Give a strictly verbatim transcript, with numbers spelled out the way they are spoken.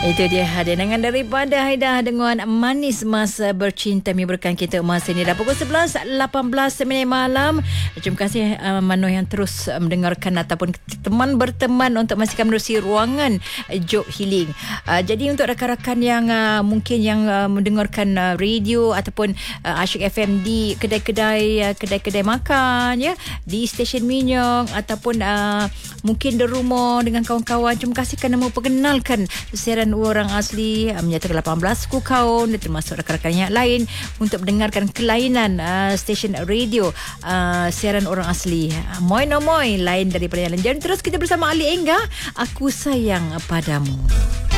Itu dia hadangan daripada Haidah dengan Manis Masa Bercinta menghiburkan kita masa ini dah pukul sebelas lapan belas minit malam. Terima kasih uh, Mano yang terus uh, mendengarkan ataupun teman berteman untuk masih menerusi ruangan uh, Joke Healing. Uh, jadi untuk rakan-rakan yang uh, mungkin yang uh, mendengarkan uh, radio ataupun uh, Asyik F M di kedai-kedai uh, kedai-kedai makan ya, di stesen minyak ataupun uh, mungkin di rumah dengan kawan-kawan, terima kasih kerana mau perkenalkan siaran Orang Asli uh, menyatakan lapan belas ku kaun termasuk rakan-rakan yang lain untuk mendengarkan kelainan uh, stesen radio uh, siaran Orang Asli. Uh, moi no moi lain daripada yang lain. Jangan terus kita bersama Ali Engga, Aku Sayang Padamu.